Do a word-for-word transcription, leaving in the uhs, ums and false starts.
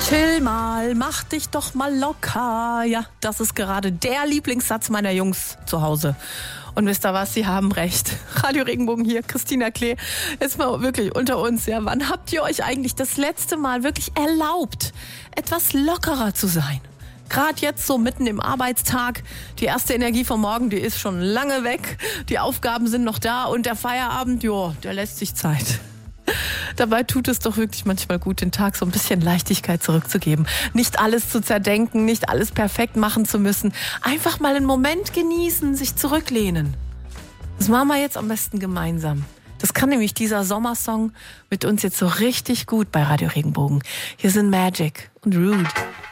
Chill mal, mach dich doch mal locker. Ja, das ist gerade der Lieblingssatz meiner Jungs zu Hause. Und wisst ihr was, sie haben recht. Radio Regenbogen hier, Christina Klee. Jetzt mal wirklich unter uns, ja. Wann habt ihr euch eigentlich das letzte Mal wirklich erlaubt, etwas lockerer zu sein? Gerade jetzt so mitten im Arbeitstag, die erste Energie vom Morgen, die ist schon lange weg. Die Aufgaben sind noch da und der Feierabend, jo, der lässt sich Zeit. Dabei tut es doch wirklich manchmal gut, den Tag so ein bisschen Leichtigkeit zurückzugeben. Nicht alles zu zerdenken, nicht alles perfekt machen zu müssen. Einfach mal einen Moment genießen, sich zurücklehnen. Das machen wir jetzt am besten gemeinsam. Das kann nämlich dieser Sommersong mit uns jetzt so richtig gut bei Radio Regenbogen. Hier sind Magic und Rude.